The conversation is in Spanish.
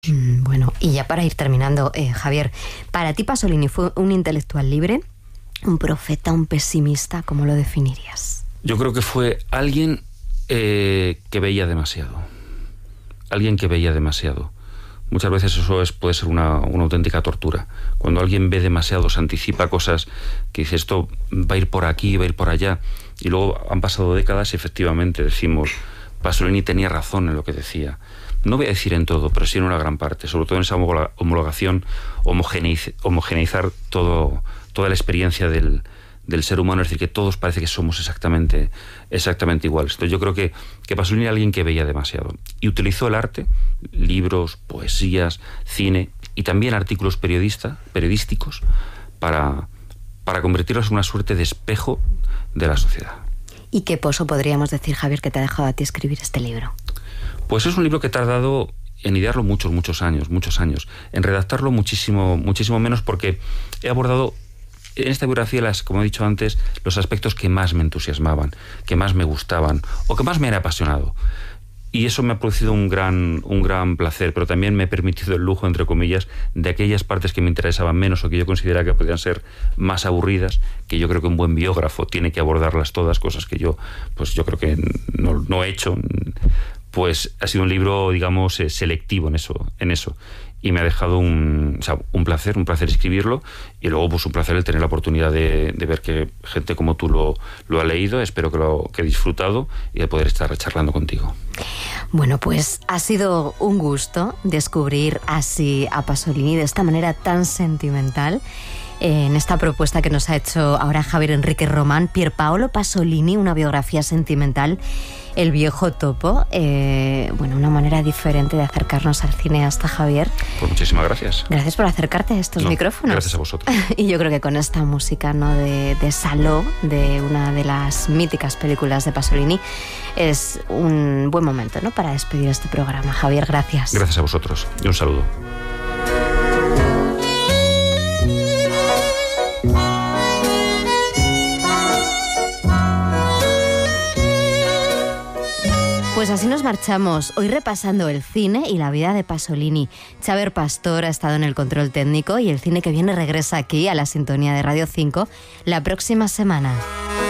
Bueno, y ya para ir terminando, Javier, ¿para ti Pasolini fue un intelectual libre, un profeta, un pesimista? ¿Cómo lo definirías? Yo creo que fue alguien que veía demasiado. Alguien que veía demasiado. Muchas veces eso puede ser una auténtica tortura. Cuando alguien ve demasiado, se anticipa cosas que dice, esto va a ir por aquí, va a ir por allá. Y luego han pasado décadas y efectivamente decimos, Pasolini tenía razón en lo que decía. No voy a decir en todo, pero sí en una gran parte, sobre todo en esa homologación, homogeneizar toda la experiencia del ser humano, es decir, que todos parece que somos exactamente iguales. Entonces yo creo que Pasolini era alguien que veía demasiado y utilizó el arte, libros, poesías, cine y también artículos periodísticos para convertirlos en una suerte de espejo de la sociedad. ¿Y qué pozo podríamos decir, Javier, que te ha dejado a ti escribir este libro? Pues es un libro que he tardado en idearlo muchos años, en redactarlo muchísimo menos, porque he abordado en esta biografía, como he dicho antes, los aspectos que más me entusiasmaban, que más me gustaban o que más me han apasionado. Y eso me ha producido un gran placer, pero también me he permitido el lujo, entre comillas, de aquellas partes que me interesaban menos o que yo consideraba que podían ser más aburridas, que yo creo que un buen biógrafo tiene que abordarlas todas, cosas que yo creo que no he hecho. Pues ha sido un libro, digamos, selectivo en eso. Y me ha dejado un placer escribirlo, y luego pues un placer el tener la oportunidad de ver que gente como tú lo ha leído. Espero que he disfrutado y de poder estar charlando contigo. Bueno, pues ha sido un gusto descubrir así a Pasolini de esta manera tan sentimental, en esta propuesta que nos ha hecho ahora Javier Enrique Román, Pier Paolo Pasolini, una biografía sentimental, El viejo topo. Una manera diferente de acercarnos al cineasta, Javier. Pues muchísimas gracias. Gracias por acercarte a estos micrófonos. Gracias a vosotros. Y yo creo que con esta música, ¿no?, de Saló, de una de las míticas películas de Pasolini, es un buen momento, ¿no?, para despedir este programa. Javier, gracias. Gracias a vosotros y un saludo. Pues así nos marchamos, hoy repasando el cine y la vida de Pasolini. Xaver Pastor ha estado en el control técnico y el cine que viene regresa aquí a la sintonía de Radio 5 la próxima semana.